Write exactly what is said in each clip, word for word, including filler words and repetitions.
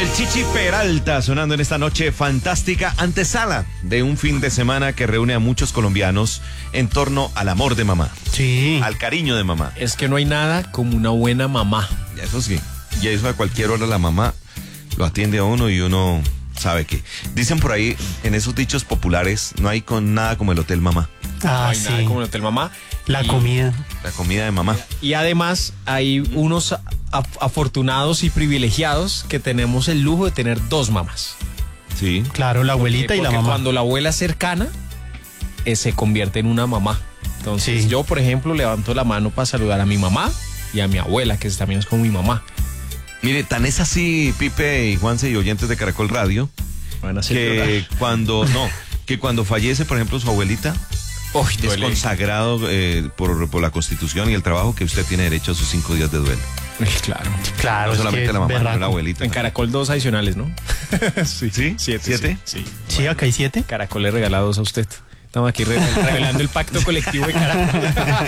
El Chichi Peralta sonando en esta noche fantástica, antesala de un fin de semana que reúne a muchos colombianos en torno al amor de mamá. Sí. Al cariño de mamá. Es que no hay nada como una buena mamá. Y eso sí. Y eso a cualquier hora la mamá lo atiende a uno y uno sabe que. Dicen por ahí, en esos dichos populares, no hay con nada como el hotel mamá. Ah, no hay sí. nada como el hotel mamá. La Y- comida. La comida de mamá. Y además hay unos af- afortunados y privilegiados que tenemos el lujo de tener dos mamás. Sí. Claro, la abuelita Porque- y la porque mamá. cuando la abuela es cercana, eh, se convierte en una mamá. Entonces Sí. yo, por ejemplo, levanto la mano para saludar a mi mamá y a mi abuela, que también es como mi mamá. Mire, tan es así, Pipe y Juanse y oyentes de Caracol Radio, Van a hacer que llorar. cuando, no, que cuando fallece, por ejemplo, su abuelita, Uy, es duele. consagrado eh, por, por la Constitución y el trabajo que usted tiene derecho a sus cinco días de duelo. Uy, claro. Claro, No es solamente que la mamá, berraco. no la abuelita. En Caracol dos adicionales, ¿no? sí. ¿Sí? Siete. ¿Siete? Sí. sí. Sí, acá hay siete. Caracol le regala dos a usted. Estamos aquí re- revelando el pacto colectivo de Caracol.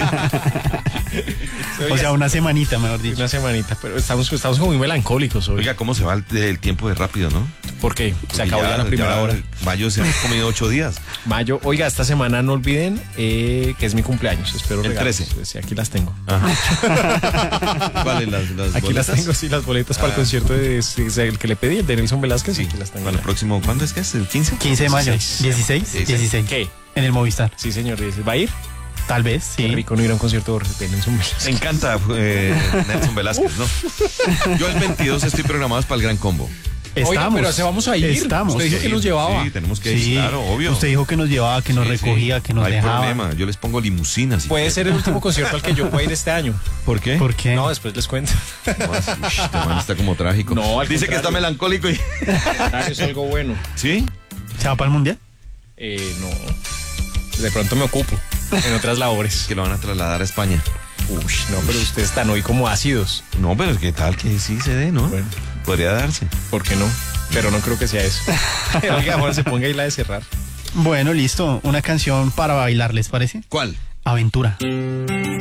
O sea, una semanita, mejor dicho. Una semanita, pero estamos, estamos como muy melancólicos hoy. Oiga, ¿cómo se va el, el tiempo de rápido, no? ¿Por qué? Se acabó ya, la primera ya hora. Mayo se han comido ocho días. Mayo, oiga, esta semana no olviden eh, que es mi cumpleaños. Espero El regalos. trece. Sí, aquí las tengo. ¿Cuáles las, las Aquí boletas? las tengo, sí, las boletas para el Ah. concierto de, sí, el que le pedí, el de Nelson Velázquez. Sí, Aquí las tengo. para el próximo, ¿cuándo es que es? ¿El quince? quince de mayo. dieciséis. dieciséis. dieciséis. dieciséis. ¿Qué? En el Movistar. Sí, señor. ¿Va a ir? Tal vez, Qué sí. rico no ir a un concierto de Nelson Velázquez. Me encanta eh, Nelson Velázquez, ¿no? Yo el veintidós estoy programado para el Gran Combo. Estamos. Oiga, pero se vamos a ir. Estamos. Usted dijo que nos llevaba. Sí, tenemos que ir, Sí. claro, obvio. Usted dijo que nos llevaba, que nos Sí, sí. recogía, que nos no hay dejaba. problema, yo les pongo limusinas. si Puede quieren. ser el último concierto al que yo pueda ir este año. ¿Por qué? ¿Por qué? No, después les cuento. Uy, este man está como trágico. No, al Dice que está contrario. melancólico y... Ah, es algo bueno. ¿Sí? ¿Se va para el mundial? Eh, no. De pronto me ocupo en otras labores. Que lo van a trasladar a España. Uy, no, pero ustedes están hoy como ácidos. No, pero es que tal que sí se dé, ¿no? Bueno. Podría darse. ¿Por qué no? Pero no creo que sea eso. Oiga, ahora se ponga ahí la de cerrar. Bueno, listo. Una canción para bailar, ¿les parece? ¿Cuál? Aventura.